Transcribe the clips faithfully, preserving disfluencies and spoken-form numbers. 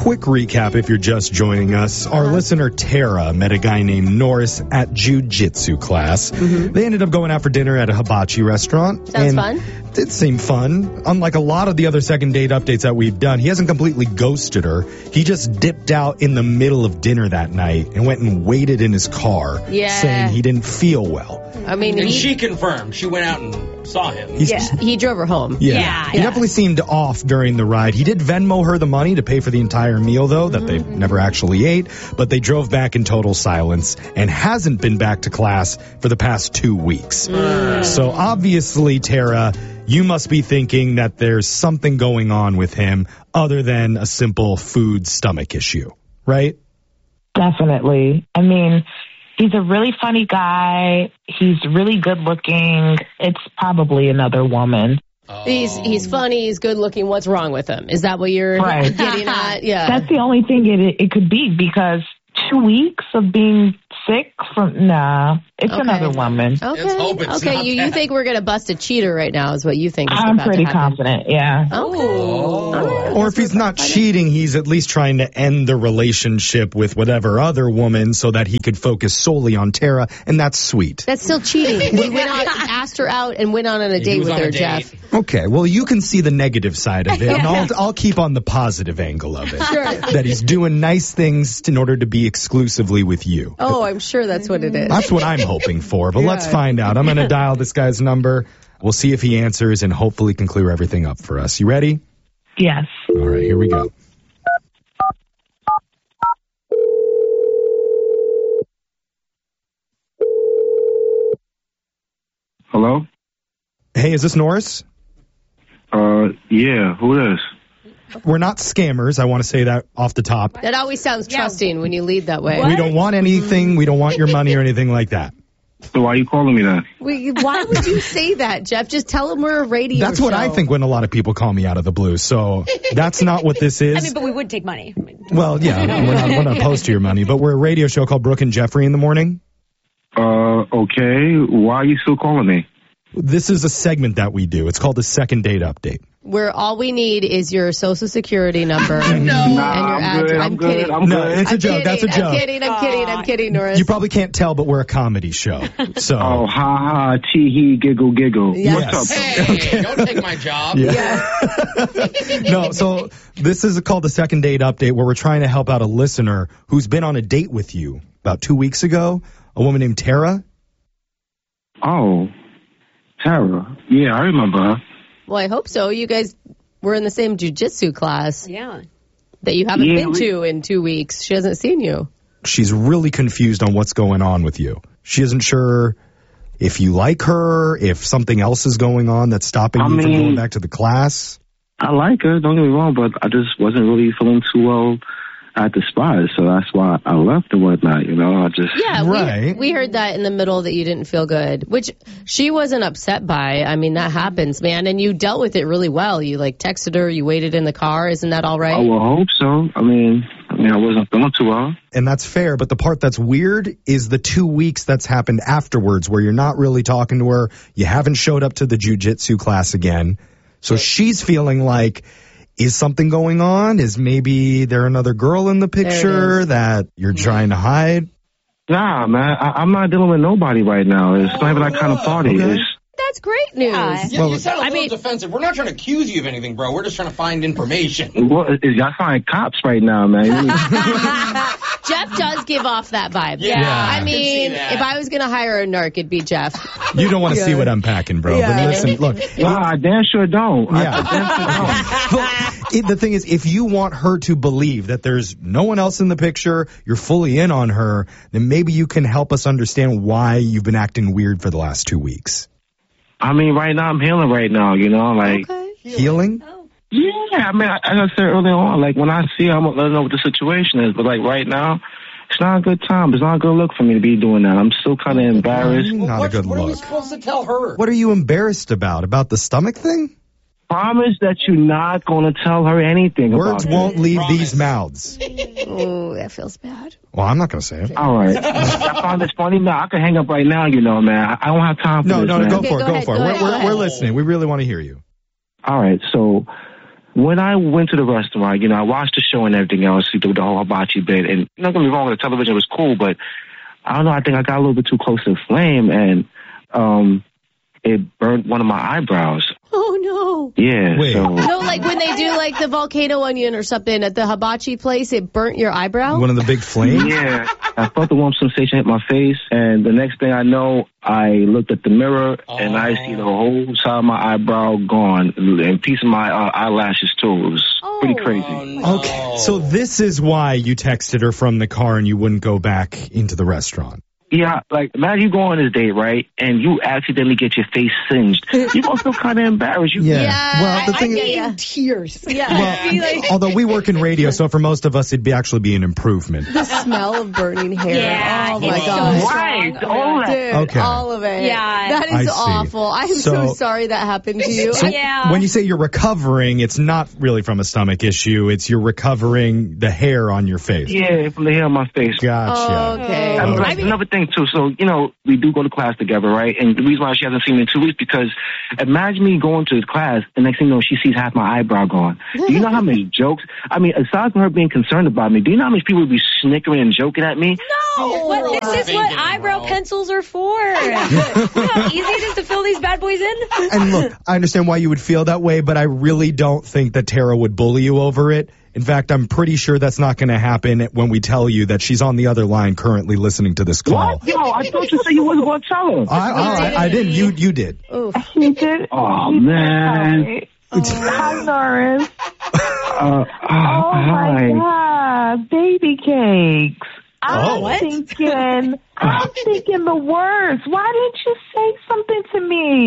Quick recap if you're just joining us. Our listener Tara met a guy named Norris at jiu-jitsu class. Mm-hmm. They ended up going out for dinner at a hibachi restaurant. Sounds and fun. It did seem fun. Unlike a lot of the other second date updates that we've done, he hasn't completely ghosted her. He just dipped out in the middle of dinner that night and went and waited in his car, yeah. saying he didn't feel well. I mean, and he, she confirmed. She went out and saw him. He's, yeah. He drove her home. Yeah. yeah He yeah. definitely seemed off during the ride. He did Venmo her the money to pay for the entire meal, though, that they never actually ate. But they drove back in total silence and hasn't been back to class for the past two weeks. Mm. So obviously, Tara, you must be thinking that there's something going on with him other than a simple food stomach issue, right? Definitely. I mean, he's a really funny guy. He's really good looking. It's probably another woman. Oh. He's he's funny. He's good looking. What's wrong with him? Is that what you're right. getting at? Yeah. That's the only thing it it could be, because two weeks of being sick from nah, it's okay. another woman. Okay. Let's hope it's okay. not You, you think we're gonna bust a cheater right now? Is what you think? Is I'm about pretty to happen. confident. Yeah. Okay. Oh. Right. Or if he's not cheating, he's at least trying to end the relationship with whatever other woman so that he could focus solely on Tara, and that's sweet. That's still cheating. He went on, asked her out and went on, on a date with her, Jeff. Okay, well, you can see the negative side of it, and I'll, I'll keep on the positive angle of it. Sure. That he's doing nice things in order to be exclusively with you. Oh, I'm sure that's what it is. That's what I'm hoping for, but yeah. let's find out. I'm going to dial this guy's number. We'll see if he answers, and hopefully can clear everything up for us. You ready? Yes. All right, here we go. Hello? Hey, is this Norris? Uh, yeah, who is? We're not scammers. I want to say that off the top. That always sounds trusting yeah. when you lead that way. We don't want anything. We don't want your money or anything like that. So why are you calling me then? We, why would you say that, Jeff? Just tell him we're a radio That's show. what I think when a lot of people call me out of the blue. So that's not what this is. I mean, but we would take money. Well, yeah, we're not, we're not opposed to your money, but we're a radio show called Brooke and Jeffrey in the Morning. Uh, okay. Why are you still calling me? This is a segment that we do. It's called the Second Date Update. Where all we need is your social security number. No. And your nah, I'm address. good. I'm, I'm good. kidding. I'm no, good. it's a I'm joke. Kidding. That's a joke. I'm kidding. I'm kidding. I'm kidding, Norris. You probably can't tell, but we're a comedy show. So. Oh, ha ha, tee hee, giggle giggle. Yes. What's up? Hey, okay. Don't take my job. Yeah. No, so this is called the Second Date Update, where we're trying to help out a listener who's been on a date with you about two weeks ago, a woman named Tara. Oh, Tara. Yeah, I remember her. Well, I hope so. You guys were in the same jiu-jitsu class. Yeah. That you haven't yeah, been we- to in two weeks. She hasn't seen you. She's really confused on what's going on with you. She isn't sure if you like her, if something else is going on that's stopping I you from mean- going back to the class. I like her, don't get me wrong, but I just wasn't really feeling too well at the spot, so that's why I left and whatnot, you know, I just... Yeah, Right. we, we heard that in the middle that you didn't feel good, which she wasn't upset by. I mean, that happens, man, and you dealt with it really well. You, like, texted her, you waited in the car. Isn't that all right? I will hope so. I mean, I mean, I wasn't feeling too well. And that's fair, but the part that's weird is the two weeks that's happened afterwards where you're not really talking to her, you haven't showed up to the jiu-jitsu class again, so she's feeling like... Is something going on? Is maybe there another girl in the picture that you're trying to hide? Nah, man, I, I'm not dealing with nobody right now. It's not even that kind of party. Okay. It's, That's great news. Yeah. Yeah, Well, you sound a I little mean- defensive. We're not trying to accuse you of anything, bro. We're just trying to find information. what, is, y'all find cops right now, man. Jeff does give off that vibe. Yeah, I I can mean, see that. if I was going to hire a narc, it'd be Jeff. You don't want to see what I'm packing, bro. Yeah. But listen, look. Nah, I damn sure don't. I, Yeah. I damn sure don't. Well, it, the thing is, if you want her to believe that there's no one else in the picture, you're fully in on her, then maybe you can help us understand why you've been acting weird for the last two weeks. I mean, right now I'm healing right now, you know, like, Okay. Healing? yeah, I mean, as I said earlier on, like, when I see her, I'm going to let her know what the situation is, but, like, right now, it's not a good time. It's not a good look for me to be doing that. I'm still kind of embarrassed. Not a what, good what are we look. supposed to tell her? What are you embarrassed about? About the stomach thing? Promise that you're not going to tell her anything Words about won't it. leave Promise. these mouths. Oh, that feels bad. Well, I'm not going to say it. All right. I find this funny. No, I can hang up right now, you know, man. I I don't have time for No, this, no, man. go Okay, for it. go Go ahead, for it. go We're, ahead, we're, go we're ahead. listening. We really want to hear you. All right, so when I went to the restaurant, you know, I watched the show and everything else, the, the whole hibachi bit, and not gonna be wrong, the television was cool, but I don't know, I think I got a little bit too close to the flame, and um, it burnt one of my eyebrows. Oh, no. Yeah. Wait. So, No, like when they do like the volcano onion or something at the hibachi place, it burnt your eyebrow? One of the big flames? yeah, I felt the warm sensation hit my face, and the next thing I know, I looked at the mirror, Oh. and I see the whole side of my eyebrow gone, and a piece of my uh, eyelashes, too. It was pretty crazy. Oh, no. Okay, so this is why you texted her from the car and you wouldn't go back into the restaurant. Yeah, like, imagine you go on this date, right, and you accidentally get your face singed. You're going to feel kind of embarrassed. You, Yeah. Yeah, Well, the I- thing I is, get ya. Tears. Yeah. well, I'd be like, although we work in radio, so for most of us, it'd be actually be an improvement. the smell of burning hair. Yeah, oh my it's gosh. so Right, strong. all that. Dude, Okay. all of it. Yeah. That I is see. awful. I'm so, So- sorry that happened to you. So Yeah. when you say you're recovering, it's not really from a stomach issue. It's you're recovering the hair on your face. Yeah, from the hair on my face. Gotcha. Okay. I mean, Okay. like, another thing, too. So, you know, we do go to class together, right? And the reason why she hasn't seen me in two weeks because imagine me going to class, and next thing you know, she sees half my eyebrow gone. Do you know how many jokes? I mean, aside from her being concerned about me, do you know how many people would be snickering and joking at me? No, but this is what Thinking, eyebrow bro. pencils are for. You know how easy it is to fill these bad boys in? And look, I understand why you would feel that way, but I really don't think that Tara would bully you over it. In fact, I'm pretty sure that's not going to happen when we tell you that she's on the other line currently listening to this call. What? Yo, I thought you said you wasn't going to tell her. I, I, I didn't. You you did. Oof. She did. Oh, she did man. tell me. Hi, Norris. Uh, Oh, hi. my God. Baby cakes. I'm Oh. What? thinking, I'm thinking the worst. Why didn't you say something to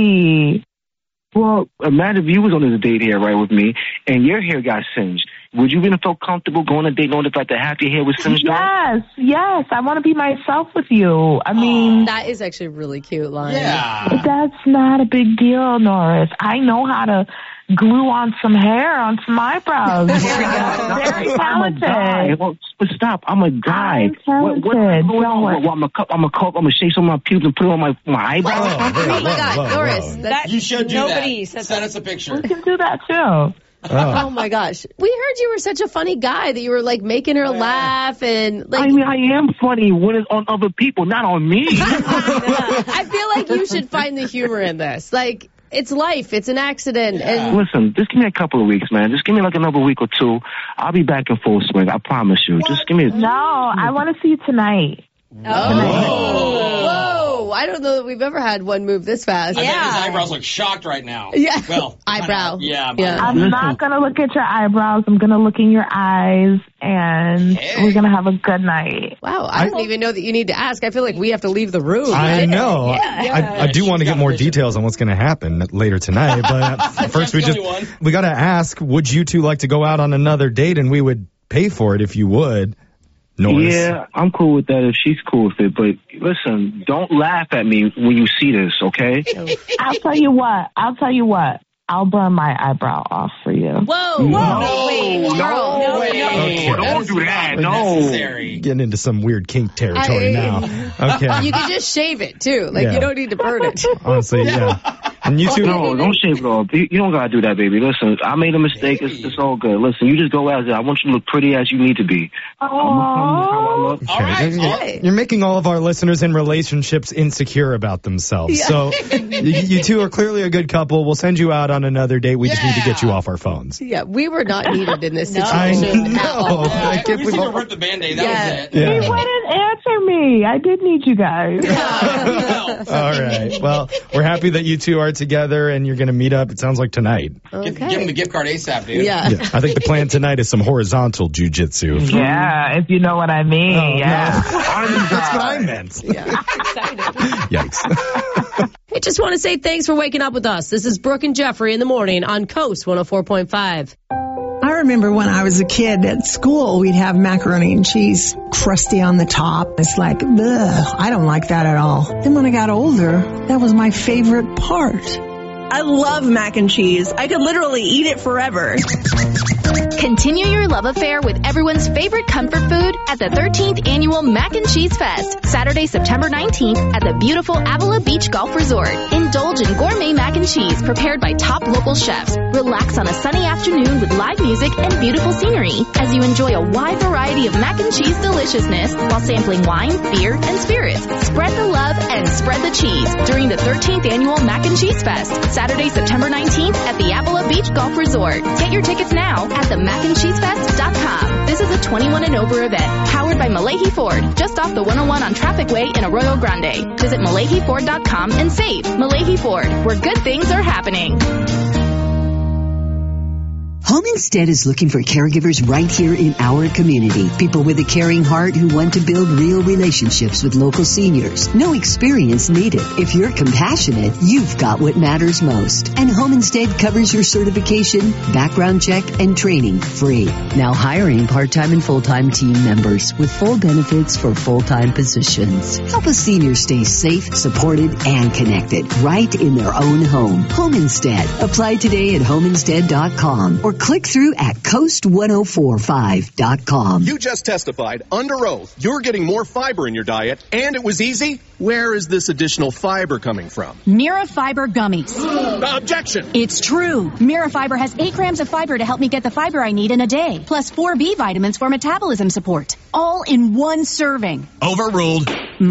me? Well, imagine if you was on this date here, right, with me, and your hair got singed. Would you even feel comfortable going on a date knowing the fact that half your hair was singed off? Yes, yes. I want to be myself with you. I mean, That is actually a really cute line. Yeah. that's not a big deal, Norris. I know how to glue on some hair on some eyebrows. Very I'm a talented. guy. Well, but stop. I'm a guy. I'm What, what, talented. going Don't on? worry. Well, I'm a cup. I'm a cup. I'm gonna shave some of my pubes and put it on my my eyebrows. Whoa, Oh my God, whoa, whoa, Doris. whoa. That's, You should do Nobody that. said Send that. us a picture. You can do that too. oh my gosh. We heard you were such a funny guy that you were like making her laugh and like. I mean, I am funny when it's on other people, not on me. I feel like you should find the humor in this. Like, it's life. It's an accident. And Listen, just give me a couple of weeks, man. Just give me like another week or two. I'll be back in full swing. I promise you. Just give me. A- No, I want to see you tonight. whoa, I don't know that we've ever had one move this fast. I bet Yeah. his eyebrows look shocked right now. Yeah. Well, Eyebrow. kinda, yeah. Yeah. but- I'm Listen. not going to look at your eyebrows. I'm going to look in your eyes, and Hey. we're going to have a good night. Wow, I don't even know that you need to ask. I feel like we have to leave the room. I know. Yeah. I, I do want to get more details on what's going to happen later tonight, but first we That's just the only one. we got to ask: would you two like to go out on another date, and we would pay for it if you would? Norris. Yeah, I'm cool with that if she's cool with it. But listen, don't laugh at me when you see this, okay? I'll tell you what. I'll tell you what. I'll burn my eyebrow off for you. Whoa, No, whoa, wait, no, Carl. No way. Okay. That Don't is do that. not No. necessary. Getting into some weird kink territory I- now. Okay. You can just shave it too. Like Yeah. you don't need to burn it. Honestly, yeah. And you two. No, don't shave it off. You you don't gotta do that, baby. Listen, I made a mistake. It's, it's all good. Listen, you just go as it. I want you to look pretty as you need to be. I'm gonna come how I look. All right. You're, all right. you're making all of our listeners in relationships insecure about themselves. Yeah. So you, you two are clearly a good couple. We'll send you out on another date. We just need to get you Yeah. off our phones. Yeah, we were not needed in this No. I situation at all. know. I Yeah, can't we just believe- rip the Band-Aid. That Yeah. was it. Yeah. He wouldn't answer me. I did need you guys. No. All right. Well, we're happy that you two are together and you're going to meet up. It sounds like tonight. Give, give him Okay. the gift card ASAP, dude. Yeah. Yeah. I think the plan tonight is some horizontal jujitsu. Yeah, if you know what I mean. Oh, yeah. no. That's what I meant. Yikes. I just want to say thanks for waking up with us. This is Brooke and Jeffrey in the morning on Coast one oh four point five. I remember when I was a kid at school, we'd have macaroni and cheese crusty on the top. It's like, ugh, I don't like that at all. Then when I got older, that was my favorite part. I love mac and cheese. I could literally eat it forever. Continue your love affair with everyone's favorite comfort food at the thirteenth Annual Mac and Cheese Fest, Saturday, September nineteenth at the beautiful Avila Beach Golf Resort. Indulge in gourmet mac and cheese prepared by top local chefs. Relax on a sunny afternoon with live music and beautiful scenery as you enjoy a wide variety of mac and cheese deliciousness while sampling wine, beer, and spirits. Spread the love and spread the cheese during the thirteenth Annual Mac and Cheese Fest, Saturday, September nineteenth at the Avila Beach Golf Resort. Get your tickets now at the mac and cheese fest dot com. This is a twenty-one and over event, powered by Malahi Ford, just off the one oh one on Traffic Way in Arroyo Grande. Visit Malahi Ford dot com and save. Malahi Ford, where good things are happening. Home Instead is looking for caregivers right here in our community. People with a caring heart who want to build real relationships with local seniors. No experience needed. If you're compassionate, you've got what matters most. And Home Instead covers your certification, background check, and training free. Now hiring part-time and full-time team members with full benefits for full-time positions. Help a senior stay safe, supported, and connected right in their own home. Home Instead. Apply today at home instead dot com or click through at coast ten forty-five dot com. You just testified under oath you're getting more fiber in your diet, and it was easy. Where is this additional fiber coming from? Mira Fiber Gummies. Objection! It's true. Mira Fiber has eight grams of fiber to help me get the fiber I need in a day, plus four B vitamins for metabolism support, all in one serving. Overruled.